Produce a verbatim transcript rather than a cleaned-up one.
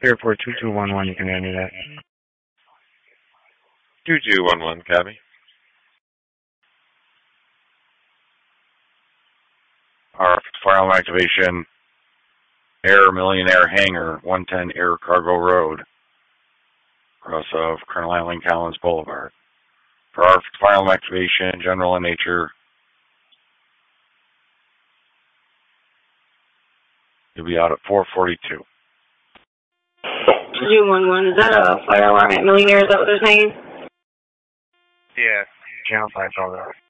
Airport two two one one, you can enter that. two two one one, copy. Our final activation, Air Millionaire Hangar, one ten Air Cargo Road, cross of Colonel Allen Collins Boulevard. For our final activation, general in nature, you'll be out at four forty-two. two two one one, is that a fire alarm at Millionaire? Is that what they're saying? Yeah. Channel five, all that.